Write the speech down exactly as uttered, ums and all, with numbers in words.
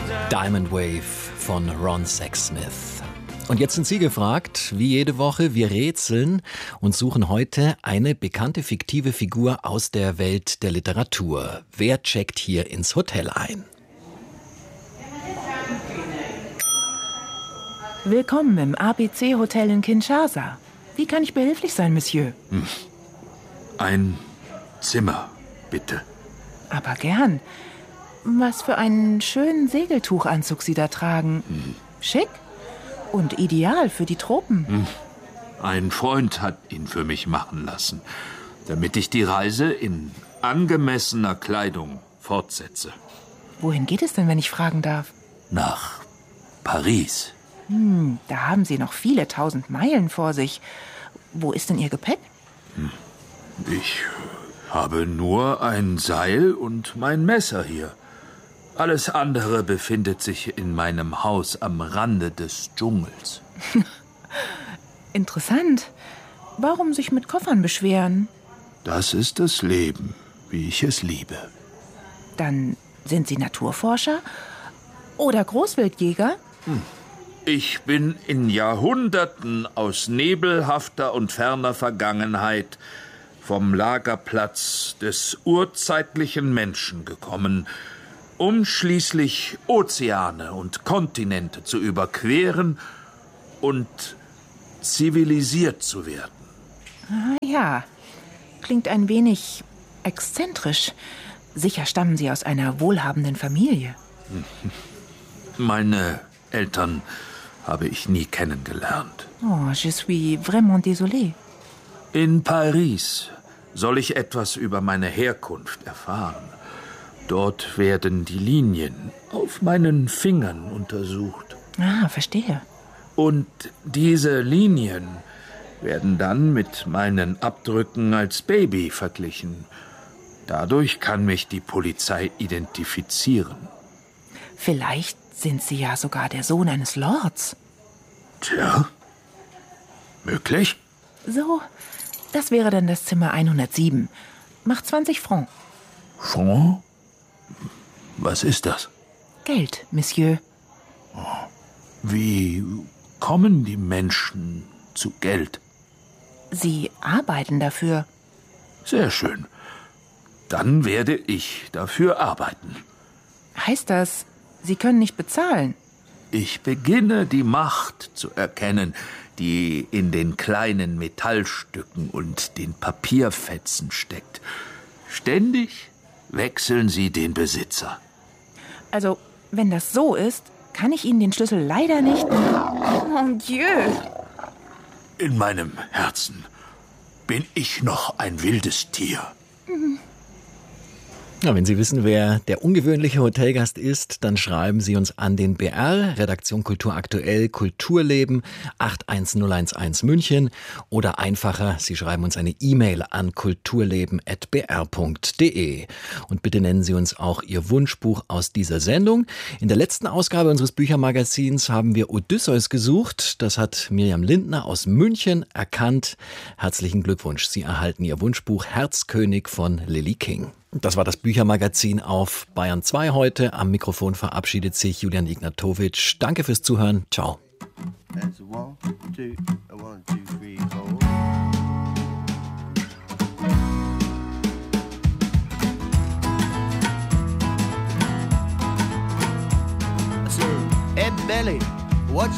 Diamond Wave von Ron Sexsmith. Und jetzt sind Sie gefragt, wie jede Woche, wir rätseln und suchen heute eine bekannte fiktive Figur aus der Welt der Literatur. Wer checkt hier ins Hotel ein? Willkommen im A B C-Hotel in Kinshasa. Wie kann ich behilflich sein, Monsieur? Hm. Ein Zimmer, bitte. Aber gern. Was für einen schönen Segeltuchanzug Sie da tragen. Hm. Schick und ideal für die Tropen. Hm. Ein Freund hat ihn für mich machen lassen, damit ich die Reise in angemessener Kleidung fortsetze. Wohin geht es denn, wenn ich fragen darf? Nach Paris. Hm, da haben Sie noch viele tausend Meilen vor sich. Wo ist denn Ihr Gepäck? Hm. Ich habe nur ein Seil und mein Messer hier. Alles andere befindet sich in meinem Haus am Rande des Dschungels. Interessant. Warum sich mit Koffern beschweren? Das ist das Leben, wie ich es liebe. Dann sind Sie Naturforscher oder Großwildjäger? Hm. Ich bin in Jahrhunderten aus nebelhafter und ferner Vergangenheit vom Lagerplatz des urzeitlichen Menschen gekommen, um schließlich Ozeane und Kontinente zu überqueren und zivilisiert zu werden. Ah ja, klingt ein wenig exzentrisch. Sicher stammen Sie aus einer wohlhabenden Familie. Meine Eltern habe ich nie kennengelernt. Oh, je suis vraiment désolé. In Paris soll ich etwas über meine Herkunft erfahren. Dort werden die Linien auf meinen Fingern untersucht. Ah, verstehe. Und diese Linien werden dann mit meinen Abdrücken als Baby verglichen. Dadurch kann mich die Polizei identifizieren. Vielleicht sind Sie ja sogar der Sohn eines Lords. Tja, möglich? So, das wäre dann das Zimmer hundertsieben. Macht zwanzig Francs. Francs? Was ist das? Geld, Monsieur. Wie kommen die Menschen zu Geld? Sie arbeiten dafür. Sehr schön. Dann werde ich dafür arbeiten. Heißt das, Sie können nicht bezahlen? Ich beginne die Macht zu erkennen, die in den kleinen Metallstücken und den Papierfetzen steckt. Ständig wechseln sie den Besitzer. Also, wenn das so ist, kann ich Ihnen den Schlüssel leider nicht... Mon Dieu! In meinem Herzen bin ich noch ein wildes Tier. Mhm. Ja, wenn Sie wissen, wer der ungewöhnliche Hotelgast ist, dann schreiben Sie uns an den B R, Redaktion Kultur aktuell, Kulturleben acht eins null eins eins München oder einfacher, Sie schreiben uns eine E-Mail an kulturleben at b r punkt d e. Und bitte nennen Sie uns auch Ihr Wunschbuch aus dieser Sendung. In der letzten Ausgabe unseres Büchermagazins haben wir Odysseus gesucht. Das hat Mirjam Lindner aus München erkannt. Herzlichen Glückwunsch, Sie erhalten Ihr Wunschbuch Herzkönig von Lily King. Das war das Büchermagazin auf Bayern zwei heute. Am Mikrofon verabschiedet sich Julian Ignatowitsch. Danke fürs Zuhören. Ciao. Ed Belly.